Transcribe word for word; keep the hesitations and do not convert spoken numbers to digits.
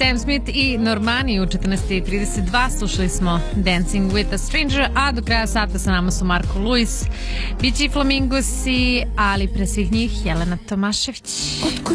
Sam Smith i Normani u četrnaest i trideset dva slušali smo Dancing with a Stranger, a do kraja sata sa nama su Marko Luis, Bići Flamingosi, ali pre svih njih Jelena Tomašević.